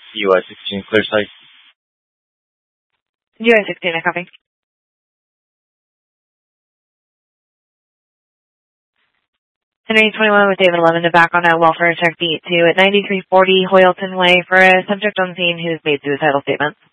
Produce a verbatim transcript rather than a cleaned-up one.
U I sixteen, clear site. U I sixteen, I copy. Henry twenty-one with David eleven to back on at welfare check beat two at ninety-three forty Hoyleton Way for a subject on scene who's made suicidal statements.